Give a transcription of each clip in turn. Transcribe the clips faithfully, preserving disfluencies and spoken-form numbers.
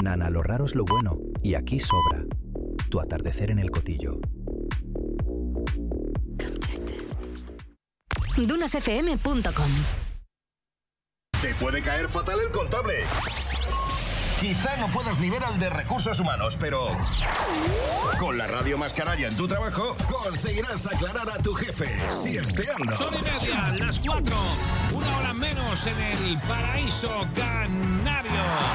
Nana, lo raro es lo bueno, y aquí sobra. Tu atardecer en el Cotillo. dunas f m punto com. Te puede caer fatal el contable. Quizá no puedas ni ver al de recursos humanos, pero con la radio más canalla en tu trabajo conseguirás aclarar a tu jefe siesteando. Son y media, las cuatro, una hora menos en el paraíso canario.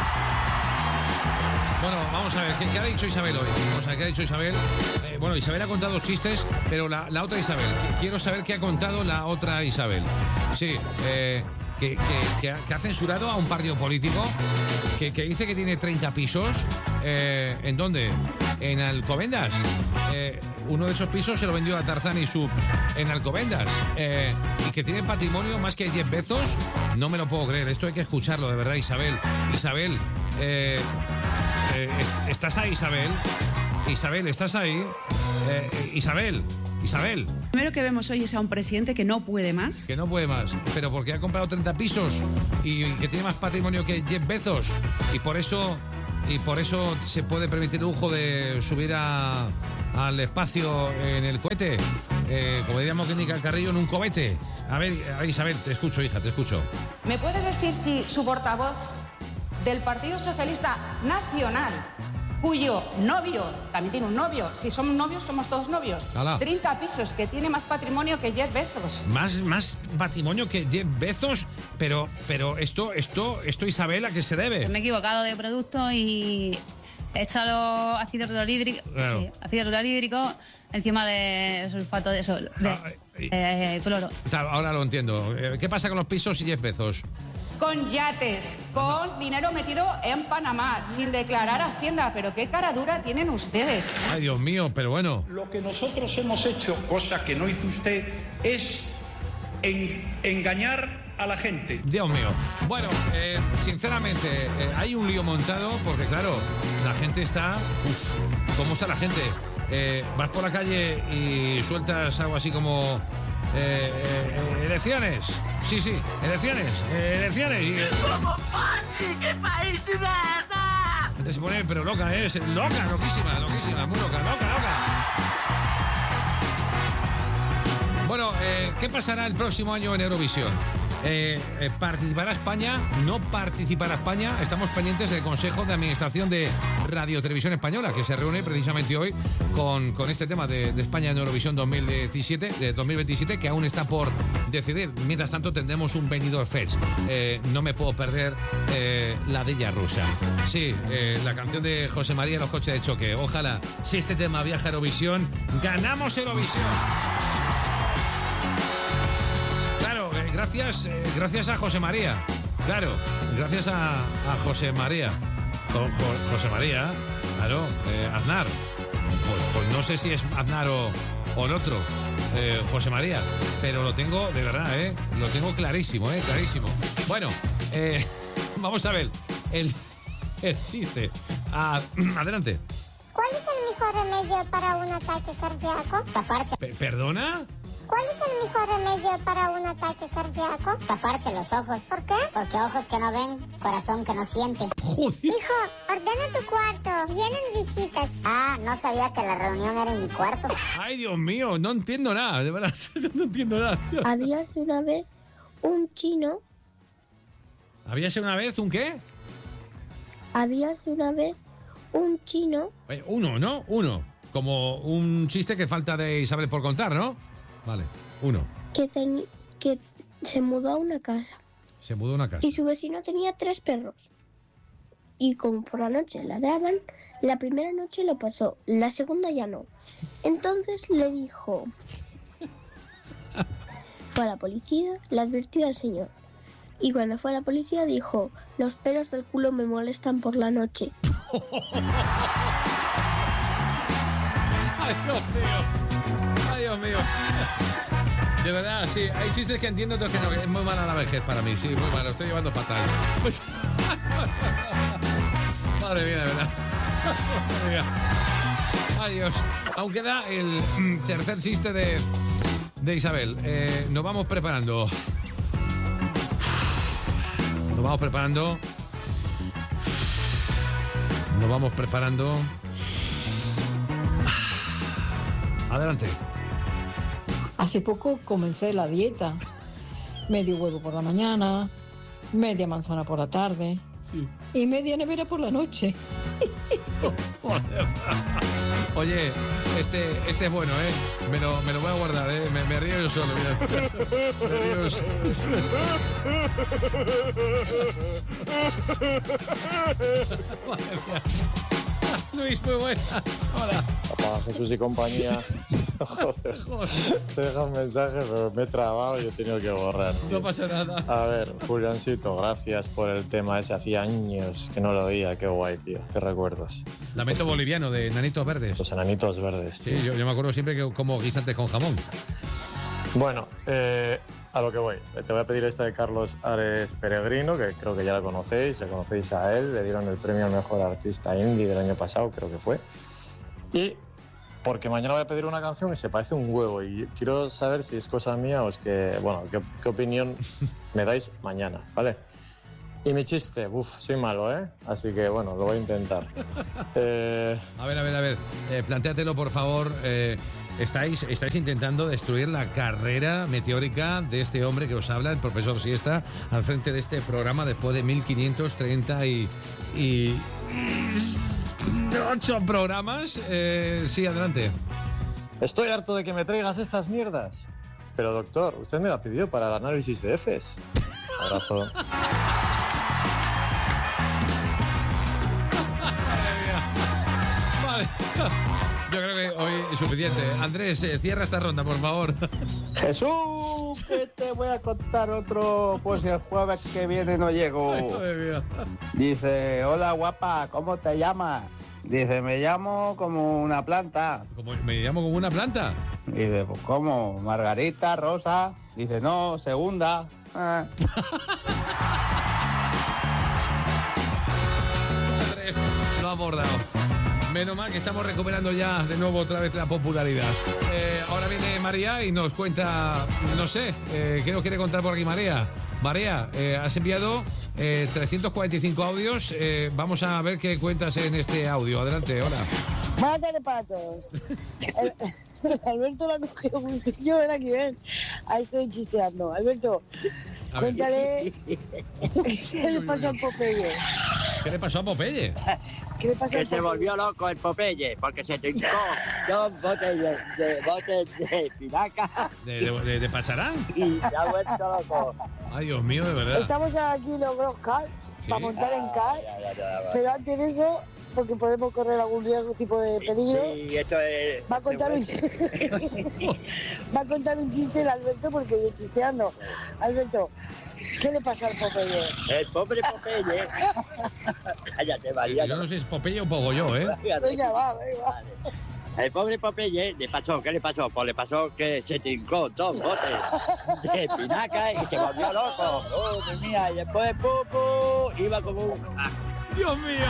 Bueno, vamos a ver, ¿qué, qué ha dicho Isabel hoy? Vamos a ver, ¿qué ha dicho Isabel? Eh, bueno, Isabel ha contado chistes, pero la, la otra Isabel, quiero saber qué ha contado la otra Isabel. Sí, eh... Que, que, que, ha, que ha censurado a un partido político que, que dice que tiene treinta pisos. Eh, ¿En dónde? En Alcobendas. Eh, uno de esos pisos se lo vendió a Tarzán y Sub en Alcobendas. Eh, y que tiene patrimonio más que Jeff Bezos. No me lo puedo creer. Esto hay que escucharlo, de verdad, Isabel. Isabel, eh, eh, ¿estás ahí, Isabel? Isabel, ¿estás ahí? Eh, Isabel, Isabel. Lo primero que vemos hoy es a un presidente que no puede más. Que no puede más, pero porque ha comprado treinta pisos y que tiene más patrimonio que Jeff Bezos y por eso y por eso se puede permitir el lujo de subir a, al espacio en el cohete. Eh, como diríamos que Nica Carrillo, en un cohete. A ver, a ver, Isabel, te escucho, hija, te escucho. ¿Me puede decir si su portavoz del Partido Socialista Nacional, cuyo novio, también tiene un novio, si somos novios, somos todos novios, Alá. treinta pisos, que tiene más patrimonio que Jeff Bezos? Más, más patrimonio que Jeff Bezos, pero, pero esto, esto, esto, Isabel, ¿a qué se debe? Me he equivocado de producto y he echado ácido clorhídrico, Claro. sí, ácido clorhídrico encima de sulfato de sol, de Ah, y- eh, cloro. Ahora lo entiendo. Eh, ¿Qué pasa con los pisos y Jeff Bezos? Con yates, con dinero metido en Panamá, sin declarar Hacienda. Pero qué cara dura tienen ustedes. Ay, Dios mío, pero bueno. Lo que nosotros hemos hecho, cosa que no hizo usted, es en- engañar a la gente. Dios mío. Bueno, eh, sinceramente, eh, hay un lío montado porque, claro, la gente está... Uf, ¿cómo está la gente? Eh, vas por la calle y sueltas algo así como... Eh, eh, elecciones. Sí, sí, elecciones. Eh, elecciones. Y, eh, ¿Cómo fácil? ¿Qué país es esta? la gente se pone, pero loca, ¿eh? Loca, loquísima, loquísima, muy loca, loca, loca. Bueno, eh, ¿qué pasará el próximo año en Eurovisión? Eh, eh, ¿Participará España? ¿No participará España? Estamos pendientes del Consejo de Administración de Radio Televisión Española, que se reúne precisamente hoy con, con este tema de, de España en Eurovisión dos mil diecisiete, de dos mil veintisiete, que aún está por decidir. Mientras tanto, tendremos un Benidorm Fest. Eh, no me puedo perder eh, la Dilla Rusa. Sí, eh, la canción de José María y los coches de choque. Ojalá, si este tema viaja a Eurovisión, ganamos Eurovisión. Claro, eh, gracias, eh, gracias a José María. Claro, gracias a, a José María. Jo- Jo- José María, claro, eh, Aznar. Pues, pues no sé si es Aznar o, o el otro, eh, José María. Pero lo tengo, de verdad, ¿eh? Lo tengo clarísimo, ¿eh? Clarísimo. Bueno, eh, vamos a ver el, el chiste. Ah, adelante. ¿Cuál es el mejor remedio para un ataque cardíaco? Taparte. Pe- ¿Perdona? ¿Cuál es el mejor remedio para un ataque cardíaco? Taparte los ojos. ¿Por qué? Porque ojos que no ven, corazón que no siente. Joder. Hijo, ordena tu cuarto. Vienen visitas. Ah, no sabía que la reunión era en mi cuarto. Ay, Dios mío, no entiendo nada, de verdad, no entiendo nada. Había una vez un chino. ¿Habíase una vez un qué? Había una vez un chino. Eh, uno, ¿no? Uno. Como un chiste que falta de Isabel por contar, ¿no? Vale, uno. Que, ten- que se mudó a una casa. Se mudó a una casa. Y su vecino tenía tres perros. Y como por la noche ladraban, la primera noche lo pasó, la segunda ya no. Entonces le dijo... Fue a la policía, le advirtió al señor. Y cuando fue a la policía dijo, los pelos del culo me molestan por la noche. Ay, Dios mío. Ay, Dios mío. De verdad, sí, hay chistes que entiendo, otros que no. Es muy mala la vejez para mí, sí, muy mala, lo estoy llevando fatal. Pues... Madre mía, de verdad. Madre mía. Ay, Dios. Aún queda el mm, tercer chiste de, de Isabel. Eh, nos vamos preparando. Nos vamos preparando. nos vamos preparando. Adelante. Hace poco comencé la dieta. Medio huevo por la mañana, media manzana por la tarde sí. y media nevera por la noche. Oye, este, este es bueno, ¿eh? Me lo, me lo voy a guardar, ¿eh? Me, me río yo solo, mira. Me río yo solo. Madre mía. Luis, muy buenas. Hola. Papá Jesús y compañía. Joder. Joder. Te deja un mensaje, pero me he trabado y he tenido que borrar. Tío. No pasa nada. A ver, Juliancito, gracias por el tema ese. Hacía años que no lo oía. Qué guay, tío. Qué recuerdos. Lamento boliviano de Enanitos Verdes. Los Enanitos Verdes, tío. Sí, yo, yo me acuerdo siempre que como guisantes con jamón. Bueno, eh, a lo que voy. Te voy a pedir esta de Carlos Ares Peregrino, que creo que ya la conocéis. Le conocéis a él. Le dieron el premio al mejor artista indie del año pasado, creo que fue. Y porque mañana voy a pedir una canción que se parece un huevo y quiero saber si es cosa mía o es que, bueno, qué, qué opinión me dais mañana, ¿vale? Y mi chiste, uff, soy malo, ¿eh? Así que, bueno, lo voy a intentar. Eh... A ver, a ver, a ver, eh, plantéatelo, por favor. Eh, estáis, estáis intentando destruir la carrera meteórica de este hombre que os habla, el profesor Siesta, al frente de este programa después de mil quinientos treinta y... y... Ocho programas. Eh, sí, adelante. Estoy harto de que me traigas estas mierdas. Pero, doctor, usted me la pidió para el análisis de heces. Abrazo. Vale. Yo creo que hoy es suficiente. Andrés, eh, cierra esta ronda, por favor. Jesús, que te voy a contar otro, pues el jueves que viene no llego. Ay, madre mía. Dice, hola guapa, ¿cómo te llamas? Dice, me llamo como una planta. ¿Cómo, ¿Me llamo como una planta? Dice, pues ¿cómo? Margarita, Rosa. Dice, no, segunda. Ah. Andrés, lo ha abordado. Menos mal que estamos recuperando ya de nuevo otra vez la popularidad. Eh, ahora viene María y nos cuenta, no sé, eh, ¿qué nos quiere contar por aquí María? María, eh, has enviado eh, trescientos cuarenta y cinco audios. Eh, vamos a ver qué cuentas en este audio. Adelante, hola. Buenas tardes para todos. El, Alberto lo ha cogido justillo, ven aquí, ven. Ahí estoy chisteando. Alberto, a cuéntale qué le pasó a Popeye. ¿Qué le pasó a Popeye? ¿Qué le pasó que a Popeye? Se volvió loco el Popeye porque se trincó dos botes de, de, botes de pinaca. ¿De, de, de, de pacharán? Y se ha vuelto loco. Ay, Dios mío, de verdad. Estamos aquí en los Car ¿Sí? para montar en car, ah, ya, ya, ya, pero antes de eso, porque podemos correr algún riesgo tipo de peligro. Sí, esto es... Va a contar un va a contar un chiste el Alberto porque yo chisteando. Alberto, ¿qué le pasa al Popeye? El pobre Popeye. Cállate, María. Yo no sé si es Popeye o Pogoyo, ¿eh? Venga, va, venga. El pobre Popeye le pasó, ¿qué le pasó? Pues le pasó que se trincó dos botes de espinaca y se volvió loco. Oh, Dios mío, y después Pupu iba como un... Ah. ¡Dios mío!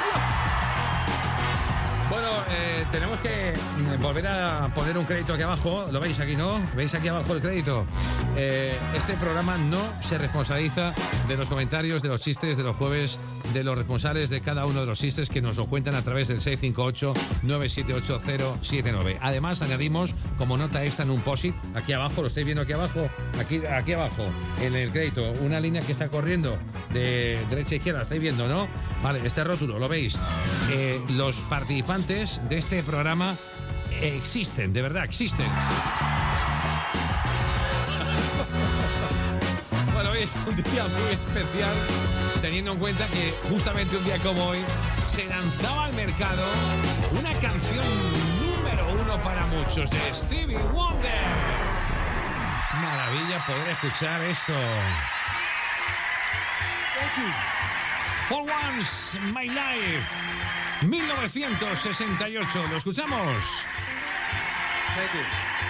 Bueno, eh, tenemos que volver a poner un crédito aquí abajo. ¿Lo veis aquí, no? ¿Veis aquí abajo el crédito? Eh, este programa no se responsabiliza de los comentarios, de los chistes de los jueves, de los responsables de cada uno de los chistes que nos lo cuentan a través del seis cinco ocho, nueve siete ocho, cero siete nueve. Además, añadimos como nota esta en un post-it, aquí abajo, lo estáis viendo aquí abajo, aquí, aquí abajo, en el crédito, una línea que está corriendo de derecha a izquierda, ¿estáis viendo, no? Vale, este rótulo, ¿lo veis? Eh, los participantes de este programa existen, de verdad, existen. Bueno, hoy es un día muy especial, teniendo en cuenta que justamente un día como hoy se lanzaba al mercado una canción número uno para muchos de Stevie Wonder. Maravilla poder escuchar esto. For Once, My Life, mil novecientos sesenta y ocho. ¿Lo escuchamos? Thank you.